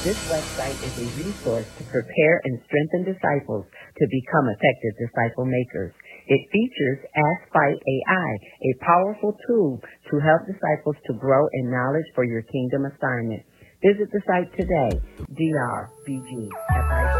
This website is a resource to prepare and strengthen disciples to become effective disciple makers. It features Ask Fight AI, a powerful tool to help disciples to grow in knowledge for your kingdom assignment. Visit the site today, drbgfic.com.